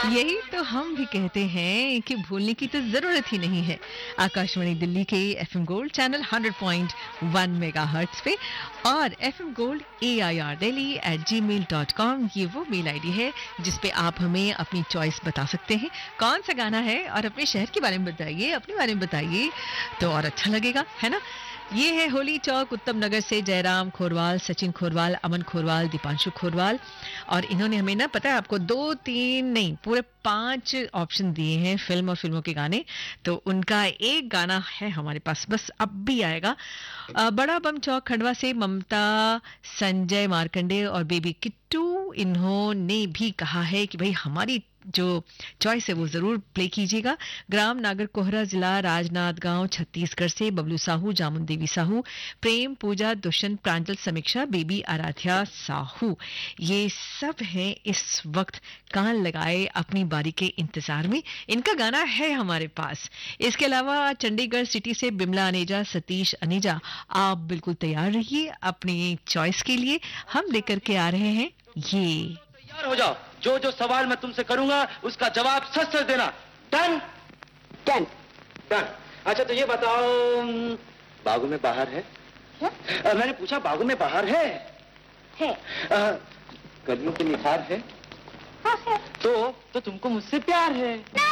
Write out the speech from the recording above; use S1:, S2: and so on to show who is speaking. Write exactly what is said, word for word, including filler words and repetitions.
S1: यही तो हम भी कहते हैं कि भूलने की तो जरूरत ही नहीं है। आकाशवाणी दिल्ली के FM gold channel hundred point one megahertz पे और FM gold A I R Delhi eight ji mail dot com ये वो मेल आईडी है जिस पे आप हमें अपनी चॉइस बता सकते हैं कौन सा गाना है, और अपने शहर के बारे में बताइए, अपने बारे में बताइए तो और अच्छा लगेगा, है ना। ये है होली चौक उत्तम नगर से जयराम खोरवाल, सचिन खोरवाल, अमन खोरवाल, दीपांशु खोरवाल, और इन्होंने हमें ना पता है आपको दो तीन नहीं पूरे पांच ऑप्शन दिए हैं फिल्म और फिल्मों के गाने। तो उनका एक गाना है हमारे पास, बस अब भी आएगा। अ, बड़ा बम चौक खंडवा से ममता, संजय मार्कंडे और बेबी किट्टू, इन्होंने भी कहा है कि भाई हमारी जो चॉइस है वो जरूर प्ले कीजिएगा। ग्राम नागर कोहरा, जिला राजनांदगांव, छत्तीसगढ़ से बबलू साहू, जामुन देवी साहू, प्रेम, पूजा, दुष्यंत, प्रांजल, समीक्षा, बेबी, आराध्या साहू, ये सब हैं इस वक्त कान लगाए अपनी बारी के इंतजार में। इनका गाना है हमारे पास। इसके अलावा चंडीगढ़ सिटी से बिमला अनेजा, सतीश अनेजा, आप बिल्कुल तैयार रहिए अपनी चॉइस के लिए। हम लेकर के आ रहे हैं ये।
S2: तैयार हो जाओ, जो जो सवाल मैं तुमसे करूंगा उसका जवाब सच सच देना। डन?
S3: डन।
S2: डन। अच्छा तो ये बताओ, बागों में बाहर है?
S3: क्या?
S2: आ, मैंने पूछा बागों में बाहर है?
S3: है।
S2: आ, कलियों की निखार है?
S3: हाँ है।
S2: तो तो तुमको मुझसे प्यार है?